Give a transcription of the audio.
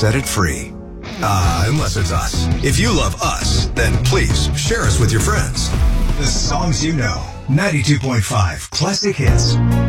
set it free. Unless it's us. If you love us, then please share us with your friends. The songs you know. 92.5 Classic Hits.